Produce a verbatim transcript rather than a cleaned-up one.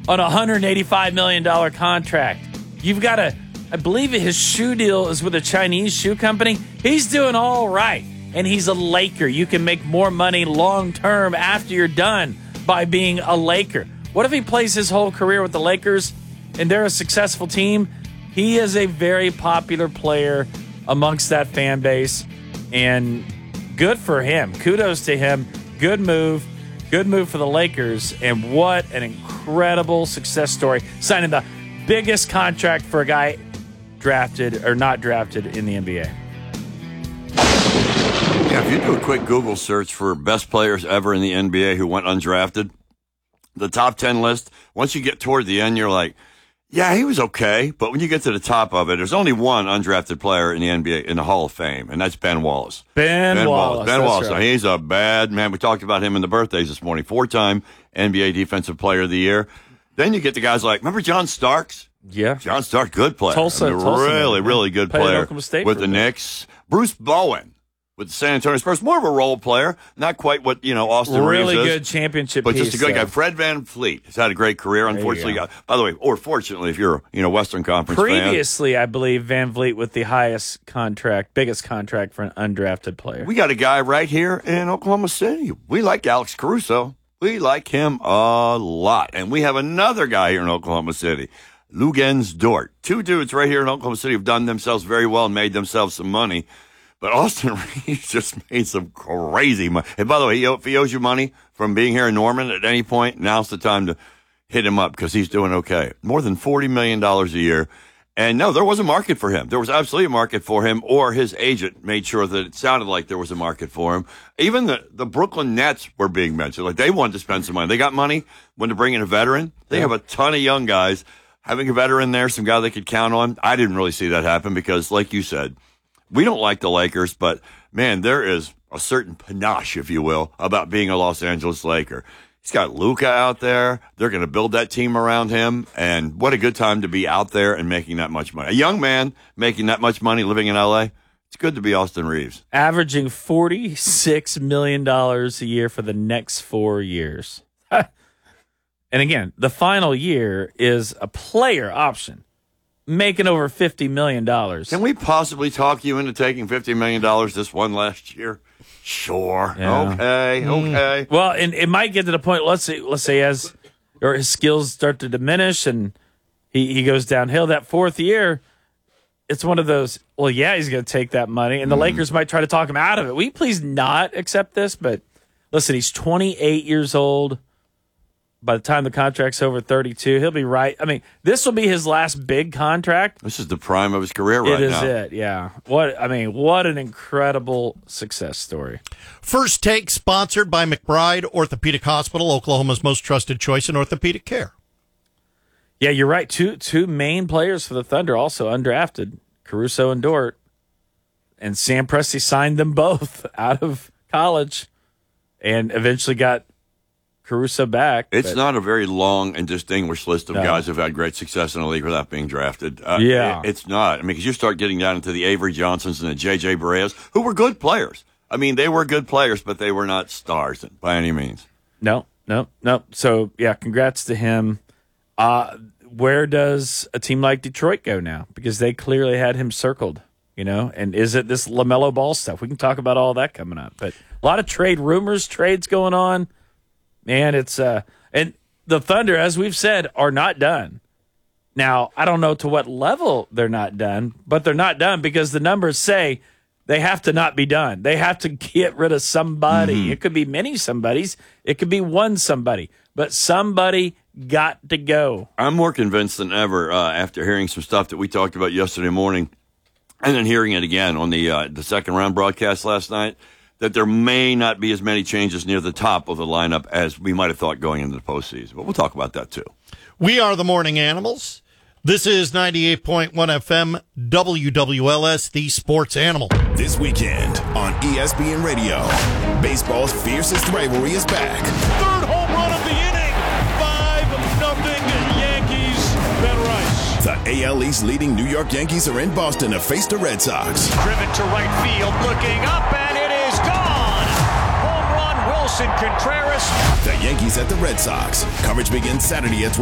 on a one hundred eighty-five million dollars contract. You've got to, I believe his shoe deal is with a Chinese shoe company. He's doing all right, and he's a Laker. You can make more money long-term after you're done by being a Laker. What if he plays his whole career with the Lakers and they're a successful team? He is a very popular player amongst that fan base, and good for him. Kudos to him. Good move. Good move for the Lakers, and what an incredible success story. Signing the biggest contract for a guy drafted or not drafted in the N B A. Yeah, if you do a quick Google search for best players ever in the N B A who went undrafted, the top ten list, once you get toward the end, you're like, yeah, he was okay. But when you get to the top of it, there's only one undrafted player in the N B A in the Hall of Fame, and that's Ben Wallace. Ben, ben Wallace. Wallace. Ben that's Wallace. Right. He's a bad man. We talked about him in the birthdays this morning. Four-time N B A Defensive Player of the Year. Then you get the guys like, remember John Starks? Yeah. John Starks, good player. Tulsa. I mean, Tulsa really, man. really good Played player Oklahoma State with the Knicks. Bruce Bowen with the San Antonio Spurs. More of a role player. Not quite what, you know, Austin really Reeves is. Really good championship But piece, just a good so. guy. Fred VanVleet has had a great career. Unfortunately, got, by the way, or fortunately, if you're, you know, Western Conference Previously, fan. I believe VanVleet with the highest contract, biggest contract for an undrafted player. We got a guy right here in Oklahoma City. We like Alex Caruso. We like him a lot. And we have another guy here in Oklahoma City, Luguentz Dort. Two dudes right here in Oklahoma City have done themselves very well and made themselves some money. But Austin Reeves just made some crazy money. And by the way, if he owes you money from being here in Norman at any point, now's the time to hit him up because he's doing okay. More than forty million dollars a year. And no, there was a market for him. There was absolutely a market for him, or his agent made sure that it sounded like there was a market for him. Even the, the Brooklyn Nets were being mentioned. Like, they wanted to spend some money. They got money when to bring in a veteran. They yeah. have a ton of young guys. Having a veteran there, some guy they could count on, I didn't really see that happen because, like you said, we don't like the Lakers, but, man, there is a certain panache, if you will, about being a Los Angeles Laker. He's got Luka out there. They're going to build that team around him. And what a good time to be out there and making that much money. A young man making that much money living in L A, it's good to be Austin Reeves. Averaging forty-six million dollars a year for the next four years. And again, the final year is a player option, making over fifty million dollars. Can we possibly talk you into taking fifty million dollars this one last year? Sure. Yeah. Okay. Okay. Well, and it might get to the point. Let's say, let's say, as or his skills start to diminish, and he, he goes downhill. That fourth year, it's one of those. Well, yeah, he's going to take that money, and the mm. Lakers might try to talk him out of it. Will you please not accept this? But listen, he's twenty-eight years old. By the time the contract's over thirty-two, he'll be right. I mean, this will be his last big contract. This is the prime of his career right now. It is it, yeah. What I mean, what an incredible success story. First Take, sponsored by McBride Orthopedic Hospital, Oklahoma's most trusted choice in orthopedic care. Yeah, you're right. Two two main players for the Thunder also undrafted, Caruso and Dort. And Sam Presti signed them both out of college and eventually got Caruso back. It's but, not a very long and distinguished list of no. guys who've had great success in the league without being drafted. Uh, yeah. It, it's not. I mean, because you start getting down into the Avery Johnsons and the J J Bareas, who were good players. I mean, they were good players, but they were not stars by any means. No, no, no. So, yeah, congrats to him. Uh, where does a team like Detroit go now? Because they clearly had him circled, you know, and is it this LaMelo Ball stuff? We can talk about all that coming up. But a lot of trade rumors, trades going on. Man, it's uh, and the Thunder, as we've said, are not done. Now, I don't know to what level they're not done, but they're not done because the numbers say they have to not be done. They have to get rid of somebody. Mm-hmm. It could be many somebodies. It could be one somebody, but somebody got to go. I'm more convinced than ever uh, after hearing some stuff that we talked about yesterday morning and then hearing it again on the uh, the second round broadcast last night, that there may not be as many changes near the top of the lineup as we might have thought going into the postseason. But we'll talk about that, too. We are the Morning Animals. This is ninety-eight point one F M, W W L S, the Sports Animal. This weekend on E S P N Radio, baseball's fiercest rivalry is back. Third home run of the inning. five nothing Yankees. Ben Rice. The A L East leading New York Yankees are in Boston to face the Red Sox. Driven to right field, looking up, and it is gone. Home run, Wilson Contreras. The Yankees at the Red Sox. Coverage begins Saturday at